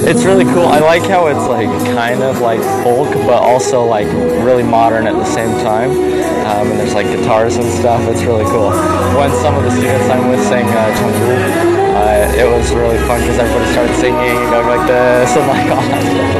It's really cool. I like how it's like kind of like folk, but also like really modern at the same time. And there's like guitars and stuff. It's really cool. When some of the students I'm with sang Chengdu, it was really fun because everybody started singing and going like this and like all that stuff.